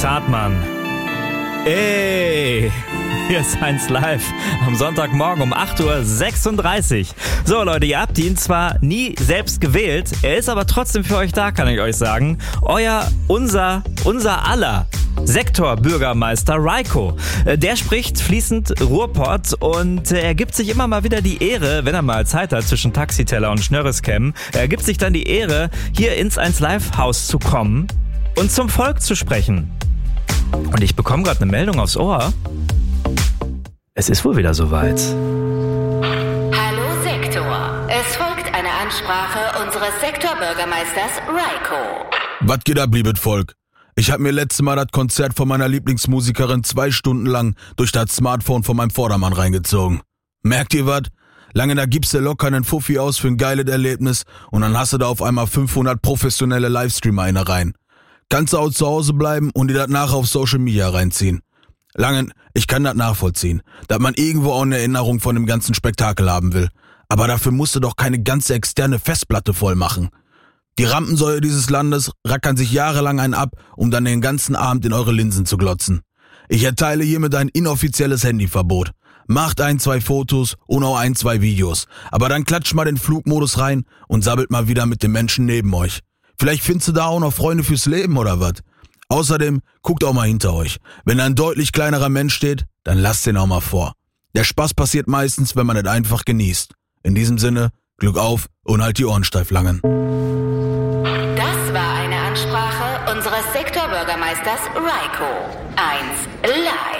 Max Hartmann. Ey, hier ist 1 Live am Sonntagmorgen um 8:36 Uhr. So Leute, ihr habt ihn zwar nie selbst gewählt, er ist aber trotzdem für euch da, kann ich euch sagen. Unser aller Sektorbürgermeister Raiko. Der spricht fließend Ruhrpott und er gibt sich immer mal wieder die Ehre, wenn er mal Zeit hat zwischen Taxiteller und Schnörrescam, er gibt sich dann die Ehre, hier ins 1 Live Haus zu kommen und zum Volk zu sprechen. Und ich bekomme gerade eine Meldung aufs Ohr. Es ist wohl wieder soweit. Hallo Sektor. Es folgt eine Ansprache unseres Sektorbürgermeisters Raiko. Was geht ab, liebes Volk? Ich hab mir letztes Mal das Konzert von meiner Lieblingsmusikerin 2 Stunden lang durch das Smartphone von meinem Vordermann reingezogen. Merkt ihr was? Lange da gibst du locker einen Fuffi aus für ein geiles Erlebnis und dann hast du da auf einmal 500 professionelle Livestreamer in der rein. Kannst du auch zu Hause bleiben und dir das nachher auf Social Media reinziehen. Langen, ich kann das nachvollziehen, dass man irgendwo auch eine Erinnerung von dem ganzen Spektakel haben will. Aber dafür musst du doch keine ganze externe Festplatte voll machen. Die Rampensäue dieses Landes rackern sich jahrelang einen ab, um dann den ganzen Abend in eure Linsen zu glotzen. Ich erteile hiermit ein inoffizielles Handyverbot. Macht 1, 2 Fotos und auch 1, 2 Videos. Aber dann klatscht mal den Flugmodus rein und sabbelt mal wieder mit den Menschen neben euch. Vielleicht findest du da auch noch Freunde fürs Leben oder was? Außerdem, guckt auch mal hinter euch. Wenn da ein deutlich kleinerer Mensch steht, dann lasst den auch mal vor. Der Spaß passiert meistens, wenn man es einfach genießt. In diesem Sinne, Glück auf und halt die Ohren steif langen. Das war eine Ansprache unseres Sektorbürgermeisters Raiko. 1 Live.